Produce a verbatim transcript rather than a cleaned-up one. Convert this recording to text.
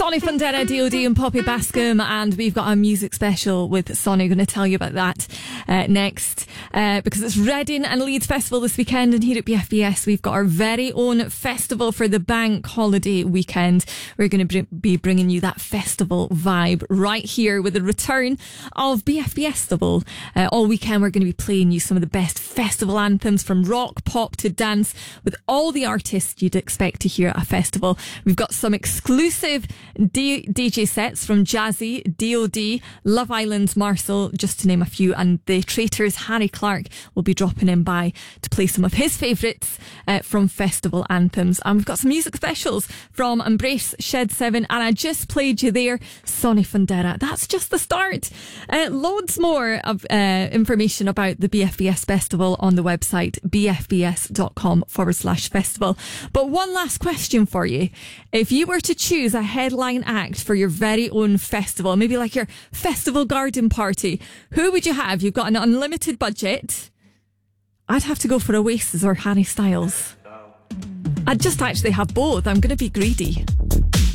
Sonny Fundera, D O D and Poppy Bascom, and we've got a music special with Sonny. Going to tell you about that uh, next uh, because it's Reading and Leeds Festival this weekend, and here at B F B S we've got our very own festival for the bank holiday weekend. We're going to br- be bringing you that festival vibe right here with the return of B F B Festival. Uh, all weekend we're going to be playing you some of the best festival anthems from rock, pop to dance with all the artists you'd expect to hear at a festival. We've got some exclusive D- DJ sets from Jazzy, D O D, Love Island's Marcel, just to name a few, and the Traitors' Harry Clark will be dropping in by to play some of his favourites uh, from festival anthems. And we've got some music specials from Embrace, Shed seven, and I just played you there Sonny Fundera. That's just the start. Uh, loads more of uh, information about the B F B S Festival on the website bfbs.com forward slash festival. But one last question for you. If you were to choose a headline act for your very own festival, maybe like your festival garden party, who would you have? You've got an unlimited budget. I'd have to go for Oasis or Harry Styles. I'd just actually have both. I'm going to be greedy.